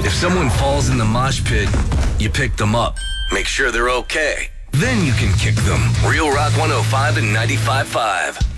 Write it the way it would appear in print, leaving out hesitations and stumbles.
If someone falls in the mosh pit, you pick them up. Make sure they're okay. Then you can kick them. Real Rock 105 and 95.5.